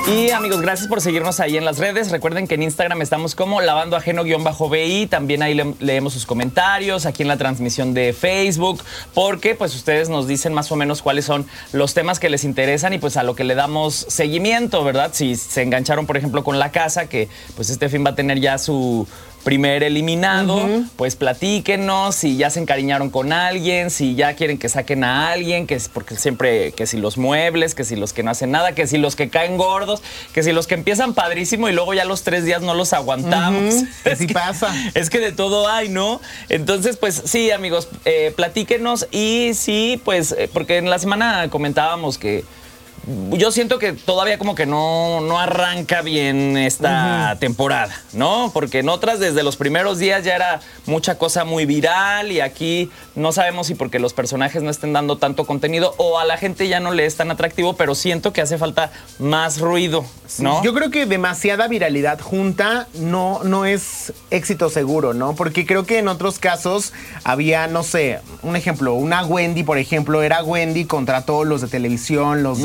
Y amigos, gracias por seguirnos ahí en las redes. Recuerden que en Instagram estamos como lavandoajeno_BI. También ahí leemos sus comentarios, aquí en la transmisión de Facebook, porque pues ustedes nos dicen más o menos cuáles son los temas que les interesan y pues a lo que le damos seguimiento, ¿verdad? Si se engancharon, por ejemplo, con La Casa, que pues este fin va a tener ya su primer eliminado, pues platíquenos si ya se encariñaron con alguien, si ya quieren que saquen a alguien, que es porque siempre, que si los muebles, que si los que no hacen nada, que si los que caen gordos, que si los que empiezan padrísimo y luego ya los 3 días no los aguantamos. Así pasa. Es que de todo hay, ¿no? Entonces, pues sí, amigos, platíquenos y sí, pues, porque en la semana comentábamos que yo siento que todavía como que no arranca bien esta temporada, ¿no? Porque en otras desde los primeros días ya era mucha cosa muy viral y aquí no sabemos si porque los personajes no estén dando tanto contenido o a la gente ya no le es tan atractivo, pero siento que hace falta más ruido, ¿no? Sí, yo creo que demasiada viralidad junta no es éxito seguro, ¿no? Porque creo que en otros casos había, no sé, un ejemplo, una Wendy, por ejemplo, era Wendy contra todos los de televisión, los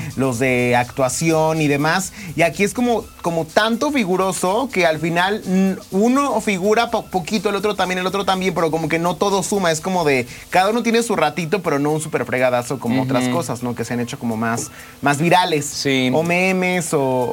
de actuación y demás. Y aquí es como tanto figuroso que al final uno figura poquito, el otro también, pero como que no todo suma. Es como de, cada uno tiene su ratito, pero no un súper fregadazo como otras cosas, ¿no? Que se han hecho como más virales. Sí. O memes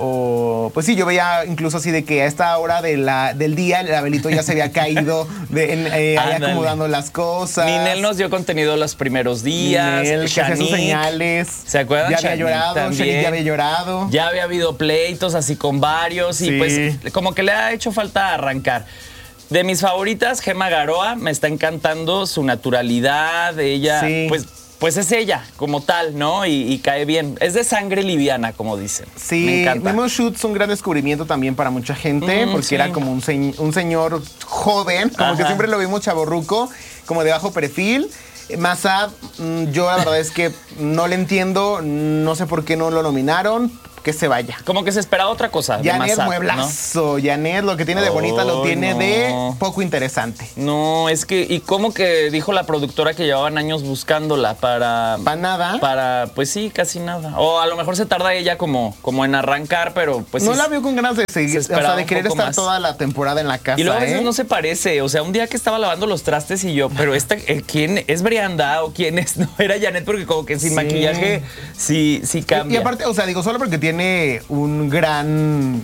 o pues sí, yo veía incluso así de que a esta hora del día el Abelito ya se había caído ahí acomodando las cosas. Ninel nos dio contenido los primeros días. Ninel, que hacía sus señales. ¿Se acuerdan? Ya había llorado, Shanique ya había llorado. Ya había habido pleitos así con varios y pues como que le ha hecho falta arrancar. De mis favoritas, Gemma Garoa, me está encantando su naturalidad, ella, pues es ella como tal, ¿no? Y cae bien. Es de sangre liviana, como dicen. Sí, me encanta. Memo Schutz, un gran descubrimiento también para mucha gente, porque era como un señor joven, como que siempre lo vimos chavorruco, como de bajo perfil. Massad, yo la verdad es que no le entiendo, no sé por qué no lo nominaron, que se vaya. Como que se esperaba otra cosa. Janet mueblazo, ¿no? Janet lo que tiene de bonita lo tiene de poco interesante. No, es que, y como que dijo la productora que llevaban años buscándola para nada. Para, pues sí, casi nada. O a lo mejor se tarda ella como en arrancar, pero pues no sí, la veo con ganas de seguir, o sea, de querer estar más toda la temporada en la casa. Y luego a veces no se parece, o sea, un día que estaba lavando los trastes y yo, pero ¿quién es Brianda o quién es? No, era Janet porque como que sin maquillaje sí cambia. Y aparte, o sea, digo, solo porque tiene un gran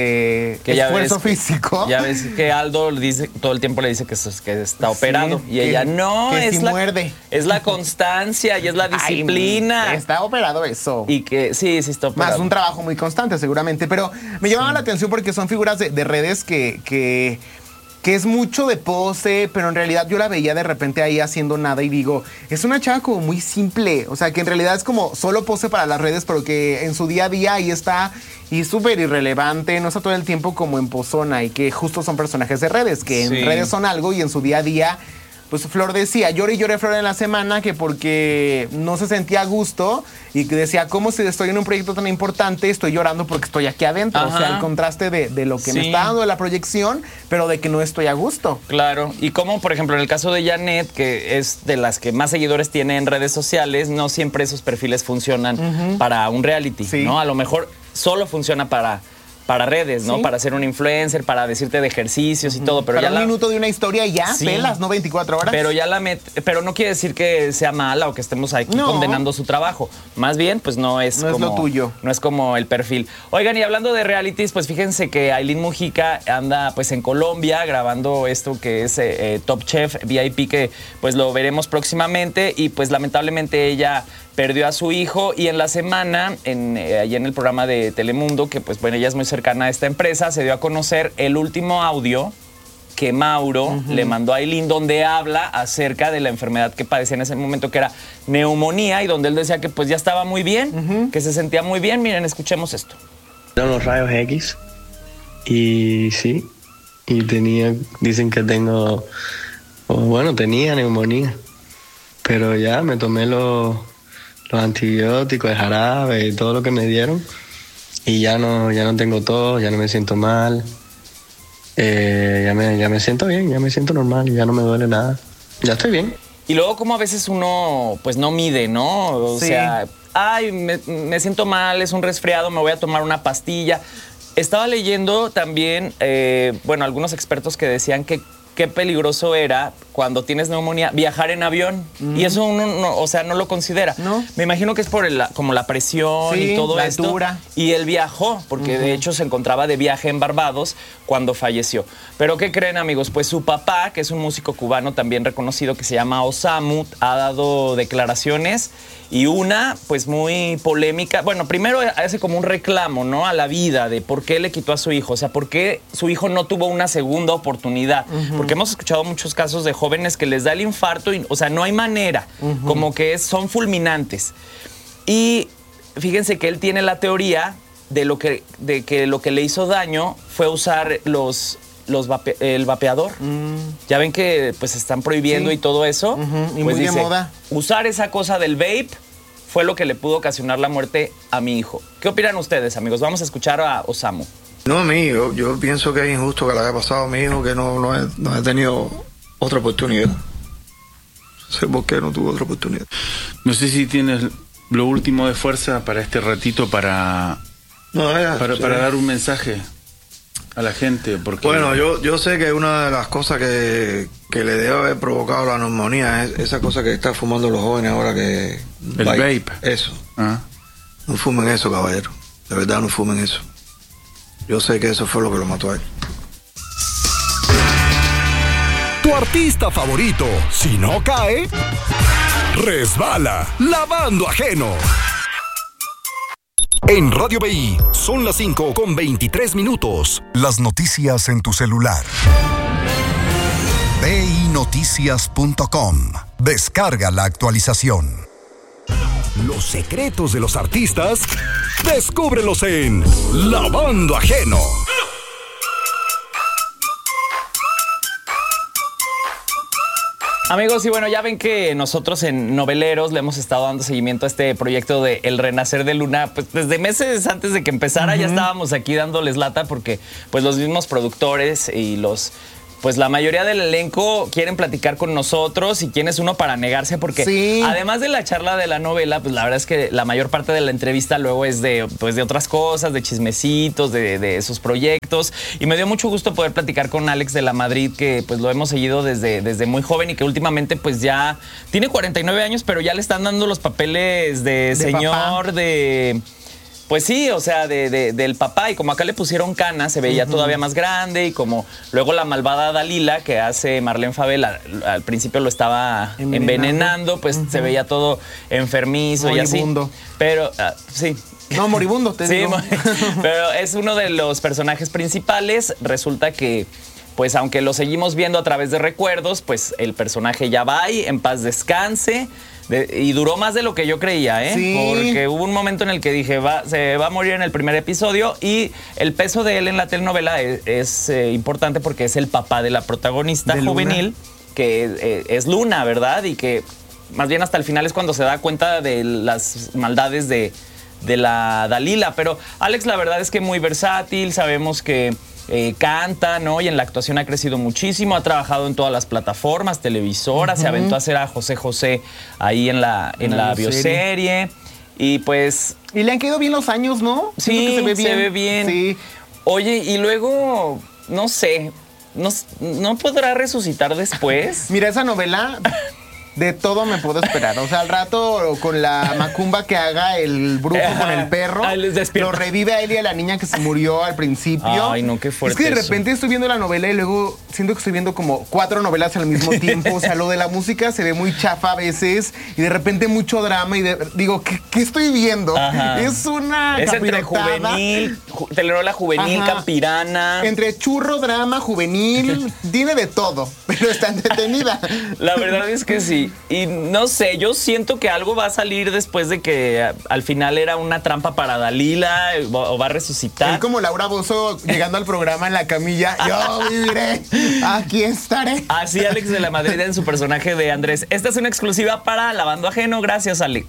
esfuerzo físico. Ya ves que Aldo dice, todo el tiempo le dice que está operado. Y ella muerde. Es la constancia y es la disciplina. Ay, está operado eso. Y que sí está operado. Más un trabajo muy constante, seguramente. Pero me llamaba la atención porque son figuras de redes que es mucho de pose, pero en realidad yo la veía de repente ahí haciendo nada y digo, es una chava como muy simple, o sea, que en realidad es como solo pose para las redes, pero que en su día a día ahí está y súper irrelevante, no está todo el tiempo como en posona y que justo son personajes de redes, que en redes son algo y en su día a día. Pues Flor decía, lloré y lloré Flor en la semana que porque no se sentía a gusto y que decía, ¿cómo si estoy en un proyecto tan importante estoy llorando porque estoy aquí adentro? Ajá. O sea, el contraste de lo que me está dando de la proyección, pero de que no estoy a gusto. Claro, y como por ejemplo en el caso de Janet, que es de las que más seguidores tiene en redes sociales, no siempre esos perfiles funcionan para un reality, ¿no? A lo mejor solo funciona para redes, ¿no? Para ser un influencer, para decirte de ejercicios y todo. Pero para ya un minuto de una historia y ya, pelas, ¿no? 24 horas. Pero pero no quiere decir que sea mala o que estemos aquí condenando su trabajo. Más bien, pues no es lo tuyo. No es como el perfil. Oigan, y hablando de realities, pues fíjense que Aileen Mujica anda pues en Colombia grabando esto que es Top Chef VIP, que pues lo veremos próximamente y pues lamentablemente ella perdió a su hijo y en la semana, allí en el programa de Telemundo, que pues bueno, ella es muy cercana a esta empresa, se dio a conocer el último audio que Mauro le mandó a Aileen, donde habla acerca de la enfermedad que padecía en ese momento, que era neumonía, y donde él decía que pues ya estaba muy bien, que se sentía muy bien. Miren, escuchemos esto. Eran los rayos X y sí, y dicen que tenía neumonía, pero ya me tomé los antibióticos, el jarabe y todo lo que me dieron y ya no tengo tos, ya no me siento mal, ya me siento bien, ya me siento normal, ya no me duele nada, ya estoy bien. Y luego como a veces uno pues no mide, ¿no? O sea, ay, me siento mal, es un resfriado, me voy a tomar una pastilla. Estaba leyendo también, bueno, algunos expertos que decían que qué peligroso era cuando tienes neumonía viajar en avión. Y eso uno no, o sea, no lo considera. No. Me imagino que es por como la presión Sí, y todo la esto. altura. Y él viajó, porque de hecho se encontraba de viaje en Barbados cuando falleció. Pero ¿qué creen, amigos? Pues su papá, que es un músico cubano también reconocido que se llama Osamu, ha dado declaraciones y una, pues muy polémica. Bueno, primero hace como un reclamo, ¿no? A la vida de por qué le quitó a su hijo. O sea, por qué su hijo no tuvo una segunda oportunidad. Porque hemos escuchado muchos casos de jóvenes que les da el infarto y, o sea, no hay manera. Como que son fulminantes. Y fíjense que él tiene la teoría de que lo que le hizo daño fue usar el vapeador. Ya ven que pues están prohibiendo Sí. y todo eso. Y Pues muy de dice, moda. usar esa cosa del vape fue lo que le pudo ocasionar la muerte a mi hijo. ¿Qué opinan ustedes, amigos? Vamos a escuchar a Osamu. No, a mí, yo pienso que es injusto que le haya pasado a mi hijo, que no he tenido otra oportunidad. No sé por qué no tuvo otra oportunidad. No sé si tienes lo último de fuerza para este ratito para dar un mensaje a la gente. Porque Bueno, yo sé que una de las cosas que le debe haber provocado la neumonía es esa cosa que están fumando los jóvenes ahora que... El vape. Eso. Ah. No fumen eso, caballero. De verdad, no fumen eso. Yo sé que eso fue lo que lo mató a él. Tu artista favorito, si no cae, resbala lavando ajeno. En Radio BI son las 5:23. Las noticias en tu celular. BINoticias.com. Descarga la actualización. Los secretos de los artistas, descúbrelos en Lavando Ajeno. Amigos, y bueno, ya ven que nosotros en Noveleros le hemos estado dando seguimiento a este proyecto de El Renacer de Luna, pues desde meses antes de que empezara ya estábamos aquí dándoles lata porque pues los mismos productores y pues la mayoría del elenco quieren platicar con nosotros y quién es uno para negarse porque Sí. además de la charla de la novela, pues la verdad es que la mayor parte de la entrevista luego es de otras cosas, de chismecitos, de sus proyectos y me dio mucho gusto poder platicar con Alex de la Madrid que pues lo hemos seguido desde muy joven y que últimamente pues ya tiene 49 años pero ya le están dando los papeles de señor, papá. Pues sí, o sea, del papá. Y como acá le pusieron canas, se veía todavía más grande. Y como luego la malvada Dalila, que hace Marlene Favela, al principio lo estaba envenenando, pues se veía todo enfermizo Moribundo. y así. Pero, sí. No, moribundo, te Sí, digo. pero es uno de los personajes principales. Resulta que, pues aunque lo seguimos viendo a través de recuerdos, pues el personaje ya va y en paz descanse. Y duró más de lo que yo creía, ¿eh? Sí. Porque hubo un momento en el que dije, se va a morir en el primer episodio y el peso de él en la telenovela es importante porque es el papá de la protagonista De Luna. juvenil, que es Luna, ¿verdad? Y que más bien hasta el final es cuando se da cuenta de las maldades de la Dalila. Pero Alex, la verdad es que muy versátil, sabemos que canta, ¿no? Y en la actuación ha crecido muchísimo, ha trabajado en todas las plataformas, televisoras, se aventó a hacer a José José ahí en la bioserie. Y pues... Y le han quedado bien los años, ¿no? Sí, Siento que se ve bien. Sí. Oye, y luego, no sé, ¿no podrá resucitar después? Mira, esa novela, de todo me puedo esperar. O sea, al rato con la macumba que haga el brujo con el perro, Les despierta. lo revive a él y a la niña que se murió al principio. Ay, no, qué fuerte Es que de eso. repente estoy viendo la novela y luego siento que estoy viendo como 4 novelas al mismo tiempo. O sea, lo de la música se ve muy chafa a veces y de repente mucho drama y digo, ¿qué estoy viendo? Ajá. Es una Es entre capirotada. juvenil, telenovela juvenil, Ajá. campirana. Entre churro, drama, juvenil, tiene de todo, pero está entretenida. La verdad es que sí. Y no sé, yo siento que algo va a salir después de que al final era una trampa para Dalila o va a resucitar. Él como Laura Bozzo llegando al programa en la camilla, yo viviré, aquí estaré. Así Alex de la Madrid en su personaje de Andrés. Esta es una exclusiva para Lavando Ajeno. Gracias, Alex.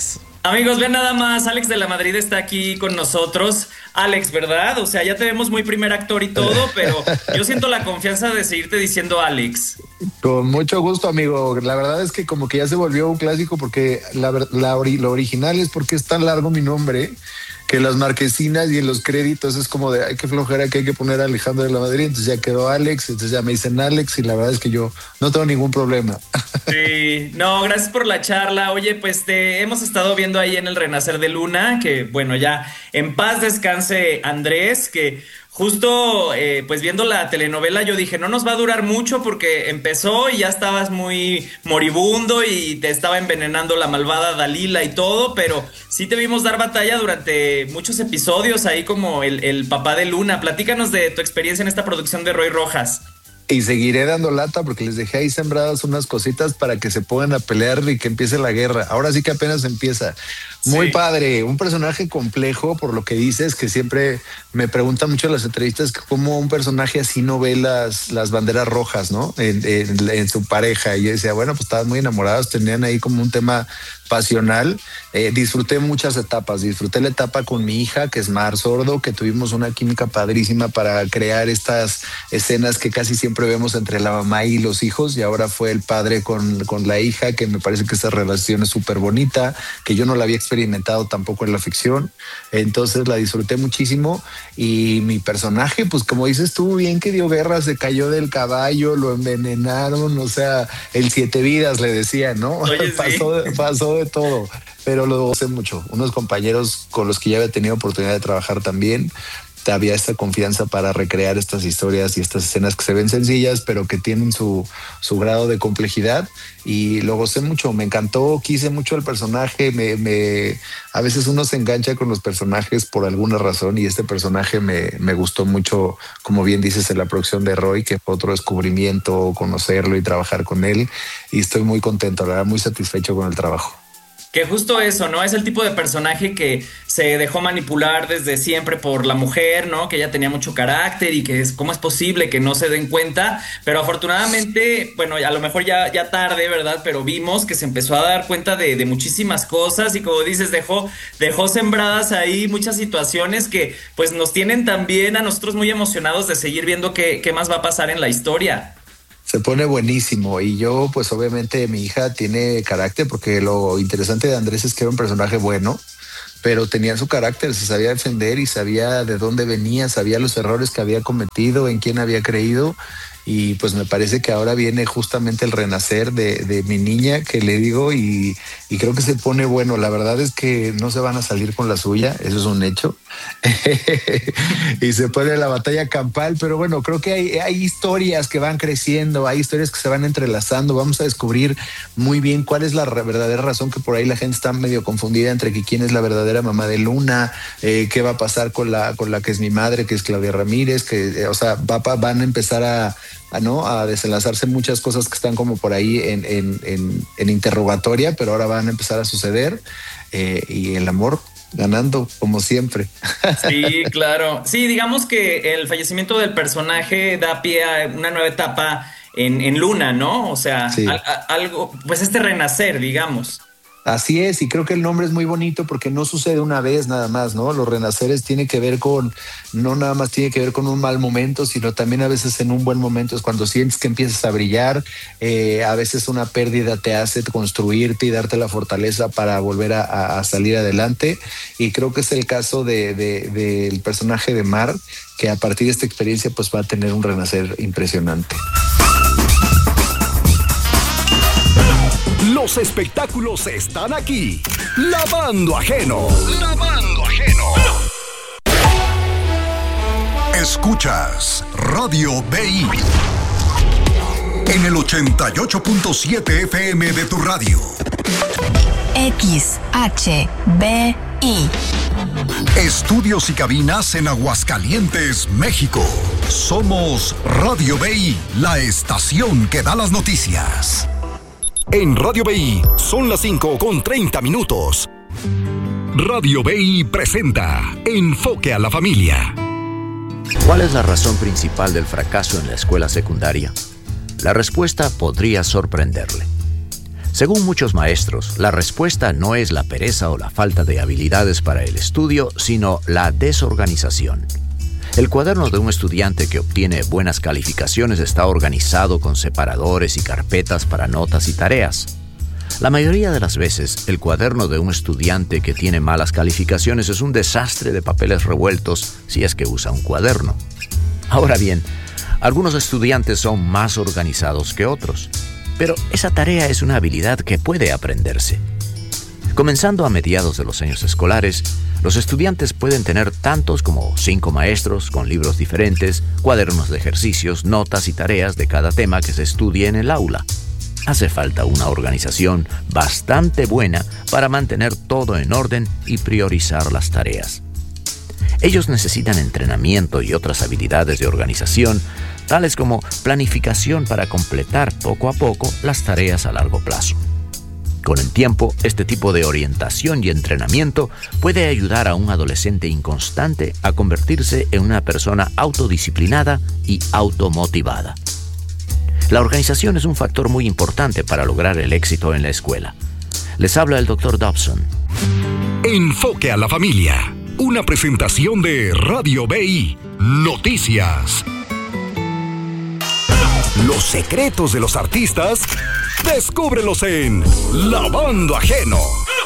Amigos, vean nada más, Alex de la Madrid está aquí con nosotros. Alex, ¿verdad? O sea, ya te vemos muy primer actor y todo, pero yo siento la confianza de seguirte diciendo Alex. Con mucho gusto, amigo. La verdad es que como que ya se volvió un clásico porque lo original es porque es tan largo mi nombre que las marquesinas y en los créditos es como de, ay, qué flojera que hay que poner a Alejandro de la Madrid, entonces ya quedó Alex, entonces ya me dicen Alex y la verdad es que yo no tengo ningún problema. Sí, no, gracias por la charla. Oye, pues te hemos estado viendo ahí en el Renacer de Luna, que bueno, ya en paz descanse Andrés, que justo pues viendo la telenovela yo dije, no nos va a durar mucho porque empezó y ya estabas muy moribundo y te estaba envenenando la malvada Dalila y todo, pero sí te vimos dar batalla durante muchos episodios ahí como el papá de Luna. Platícanos de tu experiencia en esta producción de Roy Rojas. Y seguiré dando lata porque les dejé ahí sembradas unas cositas para que se pongan a pelear y que empiece la guerra. Ahora sí que apenas empieza. Muy padre, un personaje complejo por lo que dices, que siempre me preguntan mucho en las entrevistas que cómo un personaje así no ve las banderas rojas, ¿no? En su pareja. Y yo decía, bueno, pues estaban muy enamorados, tenían ahí como un tema pasional. Disfruté muchas etapas, disfruté la etapa con mi hija, que es Mar Sordo, que tuvimos una química padrísima para crear estas escenas que casi siempre vemos entre la mamá y los hijos, y ahora fue el padre con la hija, que me parece que esa relación es súper bonita, que yo no la había experimentado tampoco en la ficción, entonces la disfruté muchísimo. Y mi personaje, pues como dices tú, bien que dio guerra, se cayó del caballo, lo envenenaron, o sea, el 7 vidas le decían, ¿no? Oye, pasó de todo, pero lo gocé mucho. Unos compañeros con los que ya había tenido oportunidad de trabajar también, había esta confianza para recrear estas historias y estas escenas que se ven sencillas, pero que tienen su grado de complejidad, y lo gocé mucho, me encantó, quise mucho al personaje, a veces uno se engancha con los personajes por alguna razón, y este personaje me gustó mucho, como bien dices, en la producción de Roy, que fue otro descubrimiento, conocerlo y trabajar con él, y estoy muy contento, la verdad, muy satisfecho con el trabajo. Que justo eso, ¿no? Es el tipo de personaje que se dejó manipular desde siempre por la mujer, ¿no? Que ella tenía mucho carácter y que cómo es posible que no se den cuenta. Pero afortunadamente, bueno, a lo mejor ya tarde, ¿verdad? Pero vimos que se empezó a dar cuenta de muchísimas cosas y, como dices, dejó sembradas ahí muchas situaciones que pues nos tienen también a nosotros muy emocionados de seguir viendo qué más va a pasar en la historia. Se pone buenísimo, y yo pues obviamente mi hija tiene carácter, porque lo interesante de Andrés es que era un personaje bueno, pero tenía su carácter, se sabía defender y sabía de dónde venía, sabía los errores que había cometido, en quién había creído, y pues me parece que ahora viene justamente el renacer de mi niña, que le digo, y creo que se pone bueno. La verdad es que no se van a salir con la suya, eso es un hecho. Y se pone la batalla campal, pero bueno, creo que hay historias que van creciendo, hay historias que se van entrelazando, vamos a descubrir muy bien cuál es la verdadera razón, que por ahí la gente está medio confundida entre que quién es la verdadera mamá de Luna, qué va a pasar con la que es mi madre, que es Claudia Ramírez, que, o sea, van a empezar a desenlazarse muchas cosas que están como por ahí en interrogatoria, pero ahora van a empezar a suceder, y el amor ganando como siempre. Sí, claro. Sí, digamos que el fallecimiento del personaje da pie a una nueva etapa en Luna, ¿no? O sea, sí. Algo, pues este renacer, digamos. Así es, y creo que el nombre es muy bonito porque no sucede una vez nada más, ¿no? Los renaceres tiene que ver no nada más tiene que ver con un mal momento, sino también a veces en un buen momento es cuando sientes que empiezas a brillar, a veces una pérdida te hace construirte y darte la fortaleza para volver a salir adelante, y creo que es el caso del personaje de Mar, que a partir de esta experiencia pues va a tener un renacer impresionante. Los espectáculos están aquí. Lavando Ajeno. Lavando Ajeno. Escuchas Radio BI en el 88.7 FM de tu radio. XHBI. Estudios y cabinas en Aguascalientes, México. Somos Radio BI, la estación que da las noticias. En Radio BI son las 5:30. Radio BI presenta Enfoque a la Familia. ¿Cuál es la razón principal del fracaso en la escuela secundaria? La respuesta podría sorprenderle. Según muchos maestros, la respuesta no es la pereza o la falta de habilidades para el estudio, sino la desorganización. El cuaderno de un estudiante que obtiene buenas calificaciones está organizado con separadores y carpetas para notas y tareas. La mayoría de las veces, el cuaderno de un estudiante que tiene malas calificaciones es un desastre de papeles revueltos si es que usa un cuaderno. Ahora bien, algunos estudiantes son más organizados que otros, pero esa tarea es una habilidad que puede aprenderse. Comenzando a mediados de los años escolares, los estudiantes pueden tener tantos como 5 maestros con libros diferentes, cuadernos de ejercicios, notas y tareas de cada tema que se estudie en el aula. Hace falta una organización bastante buena para mantener todo en orden y priorizar las tareas. Ellos necesitan entrenamiento y otras habilidades de organización, tales como planificación para completar poco a poco las tareas a largo plazo. Con el tiempo, este tipo de orientación y entrenamiento puede ayudar a un adolescente inconstante a convertirse en una persona autodisciplinada y automotivada. La organización es un factor muy importante para lograr el éxito en la escuela. Les habla el Dr. Dobson. Enfoque a la familia. Una presentación de Radio BI Noticias. Los secretos de los artistas, descúbrelos en Lavando Ajeno.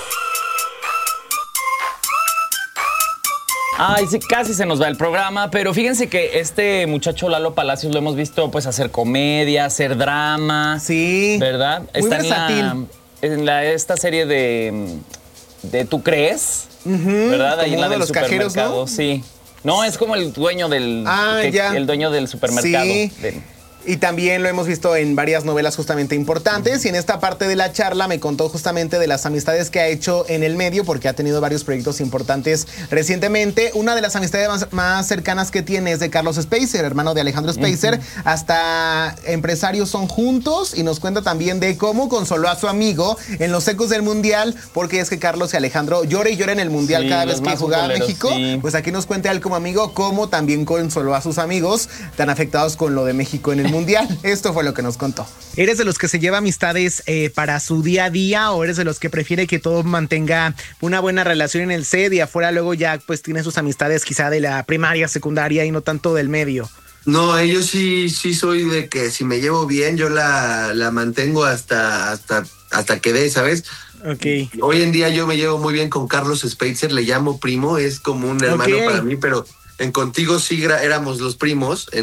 Ay, sí, casi se nos va el programa, pero fíjense que este muchacho Lalo Palacios lo hemos visto pues hacer comedia, hacer drama. Sí. ¿Verdad? Muy versátil. Esta serie de ¿Tú crees? ¿Verdad? Ahí en la del los supermercado, cajeros, ¿no? Sí. No, es como el dueño del el dueño del supermercado. Sí. Y también lo hemos visto en varias novelas justamente importantes. Y en esta parte de la charla me contó justamente de las amistades que ha hecho en el medio, porque ha tenido varios proyectos importantes recientemente. Una de las amistades más cercanas que tiene es de Carlos Spacer, hermano de Alejandro Spacer. Hasta empresarios son juntos, y nos cuenta también de cómo consoló a su amigo en los ecos del Mundial, porque es que Carlos y Alejandro llora y llora en el Mundial cada vez que jugaba México. Sí. Pues aquí nos cuenta él como amigo cómo también consoló a sus amigos tan afectados con lo de México en el Mundial. Esto fue lo que nos contó. ¿Eres de los que se lleva amistades para su día a día, o eres de los que prefiere que todo mantenga una buena relación en el set y afuera luego ya pues tiene sus amistades quizá de la primaria, secundaria y no tanto del medio? No, ellos sí soy de que si me llevo bien yo la mantengo hasta que dé, ¿sabes? Okay. Hoy en día yo me llevo muy bien con Carlos Spacer, le llamo primo, es como un hermano para mí, pero en Contigo sí éramos los primos.